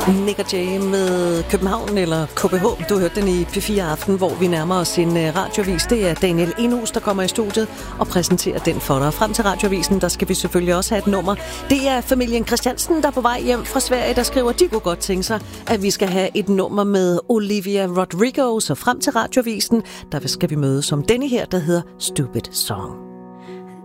Nick Jay med København eller KBH. Du hørte den i P4 Aften, hvor vi nærmer os en radioavis. Det er Daniel Enhus, der kommer i studiet og præsenterer den for dig. Frem til radioavisen, der skal vi selvfølgelig også have et nummer. Det er familien Christiansen, der er på vej hjem fra Sverige, der skriver, de kunne godt tænke sig, at vi skal have et nummer med Olivia Rodrigo. Så frem til radioavisen, der skal vi mødes om denne her, der hedder Stupid Song.